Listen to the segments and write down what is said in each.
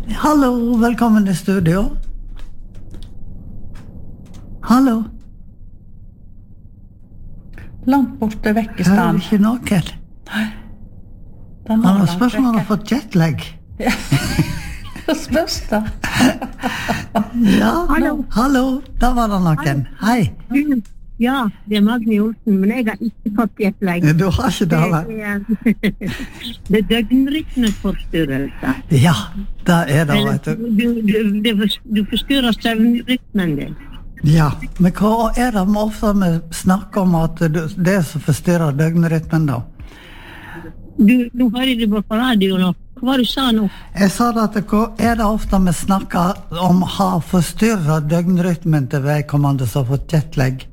Hallo, velkommen til studio. Hallo. Langt borte vekk i Hører stand. ikke noen? Nei. Han har spørsmål om han har fått jetlag. Spørs da. Ja, Hallo. hallo, da var det noen. Hei. Ja, det Magne Olsen, men jeg har ikke fått jetlag. Du har ikke det, vel? Det døgnrytmeforstyrrelse. Ja, det det, vet du. Du forstyrrer søvnrytmen din. Ja, men hva det vi ofte snakker om at det som forstyrrer døgnrytmen da? Nå hører du på radio nå. Hva du sa nå? Jeg sa at hva det ofte vi snakker om har forstyrret døgnrytmen til vedkommende som har fått jetlag?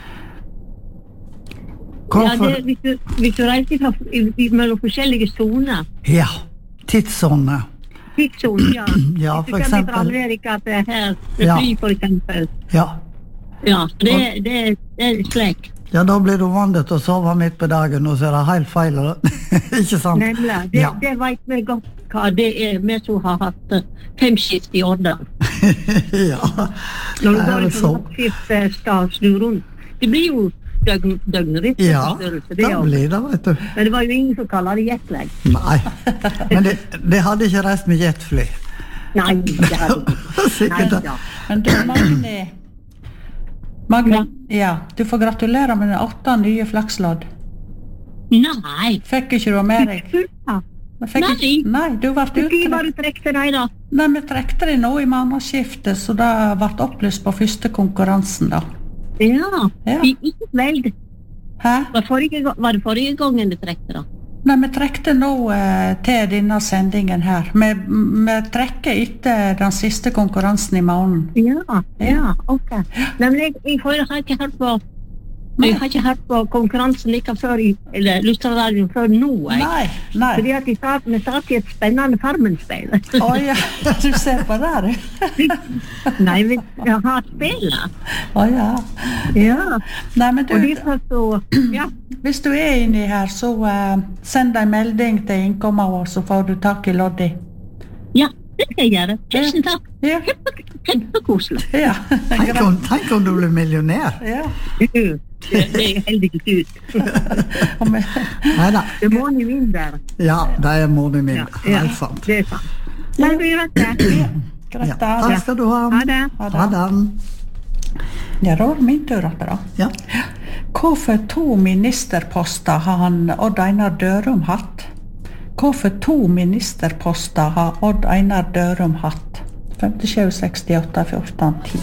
Ja, hvis du reiser mellom forskjellige zoner. Ja, tidszone. Tidszone, ja. Ja, Hvis for du kommer eksempel. fra Amerika til her, til Ja. fly for eksempel. Ja. Ja, det slik. Ja, da blir du vant til å sove midt på dagen, og så det helt feil, ikke sant? Nemlig, Ja. det vet vi godt hva det vi som har hatt 5 skift i Årdal. Ja, Når du det går så. fra skift skal snu rundt. Det blir jo døgnrytmeforstyrrelse, det da også. blir det, vet du. Men det var jo ingen som kaller det jetlag. Nei, men det hadde ikke reist med jetfly. Nei, det hadde det ikke. Sikkert det. Nei, ja. Men du, Magne, ja, du får gratulere med den 8 nye flakslodd. Nei. Fikk ikke du med deg? Ja. Men fikk Nei. ikke- Nei, du ble Hvor var utrekt. du trekte deg da? Nei, vi trekte det nå i månedsskiftet, så det ble opplyst på første konkurransen da. Ja, Ja. ikke veld. Hæ? Var det forrige gangen du trekte da? Nei, vi trekte nå til denne sendingen her. Vi trekker etter den siste konkurransen i måneden. Ja, ok. Nei, men jeg har ikke hørt på Jeg har ikke hørt på konkurransen like før eller Lustraradioen før nå, jeg. Nei. Fordi at vi satt i et spennende Farmen-speil. Åja, du ser på det, du. Nei, vi har spillet. Åja. Ja. Nei, men Og du, derfor så, ja. hvis du inni her, så send en melding til innkommet vår, så får du tak i Loddi. Ja, det skal jeg gjøre. Tusen takk. Ja. Kjempekoselig. Ja. Tenk om du blir millionær. Ja. Det er heldig ikke ut. Og vi- Neida. Det må ni min der. Ja, det moren min. Ja, Helt sant. det er sant. Nei, vi vet det. Ja. Greit, Takk da. skal du ha. Ha det. Ha det. Ja, da var det min tur at da. Ja. Hvorfor 2 ministerposter har han Odd Einar Dørum hatt? Hvorfor 2 ministerposter har Odd Einar Dørum hatt? 57, 68, 14, 10.